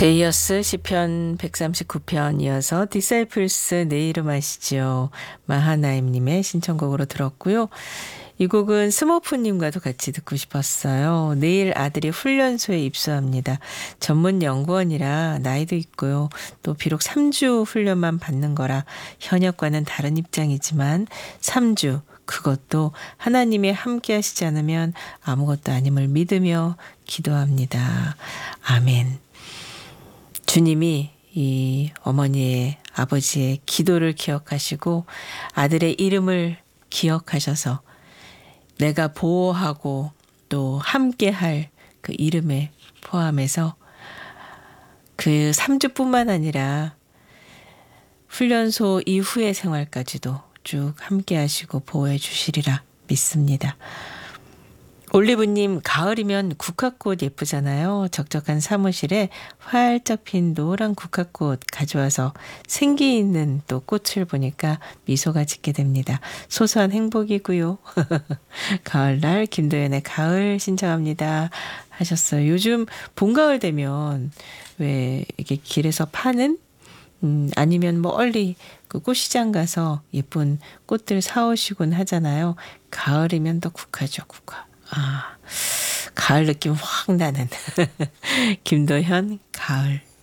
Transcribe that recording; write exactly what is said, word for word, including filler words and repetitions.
제이어스 시편 백삼십구 편 이어서 디사이플스 내 이름 아시죠? 마하나임님의 신청곡으로 들었고요. 이 곡은 스모프님과도 같이 듣고 싶었어요. 내일 아들이 훈련소에 입소합니다. 전문 연구원이라 나이도 있고요. 또 비록 삼 주 훈련만 받는 거라 현역과는 다른 입장이지만 삼 주 그것도 하나님이 함께 하시지 않으면 아무것도 아님을 믿으며 기도합니다. 아멘. 주님이 이 어머니의 아버지의 기도를 기억하시고 아들의 이름을 기억하셔서 내가 보호하고 또 함께할 그 이름에 포함해서 그 삼 주뿐만 아니라 훈련소 이후의 생활까지도 쭉 함께 하시고 보호해 주시리라 믿습니다. 올리브님, 가을이면 국화꽃 예쁘잖아요. 적적한 사무실에 활짝 핀 노란 국화꽃 가져와서 생기 있는 또 꽃을 보니까 미소가 짓게 됩니다. 소소한 행복이고요. 가을날 김도연의 가을 신청합니다 하셨어요. 요즘 봄, 가을 되면 왜 이렇게 길에서 파는 음, 아니면 멀리 그 꽃시장 가서 예쁜 꽃들 사오시곤 하잖아요. 가을이면 더 국화죠, 국화. 아, 가을 느낌 확 나는 김도현 가을.